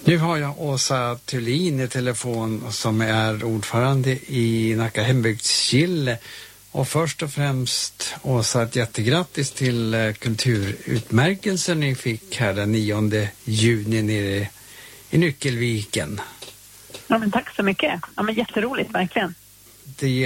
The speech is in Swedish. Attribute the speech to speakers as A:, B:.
A: Nu har jag Åsa Thulin i telefon som är ordförande i Nacka hembygdsgille. Och först och främst, Åsa, ett jättegrattis till kulturutmärkelsen ni fick här den 9 juni nere i Nyckelviken.
B: Ja, men tack så mycket. Ja, men jätteroligt, verkligen.
A: Det